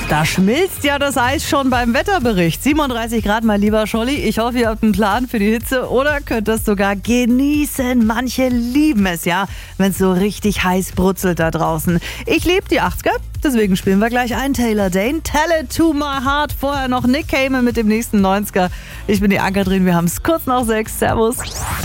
Da schmilzt ja das Eis schon beim Wetterbericht. 37 Grad, mein lieber Scholli. Ich hoffe, ihr habt einen Plan für die Hitze oder könnt das sogar genießen. Manche lieben es ja, wenn es so richtig heiß brutzelt da draußen. Ich liebe die 80er, deswegen spielen wir gleich ein Taylor Dane. Tell it to my heart. Vorher noch Nick Cayman mit dem nächsten 90er. Ich bin die Anke-Kathrin, wir haben es kurz nach 6. Servus.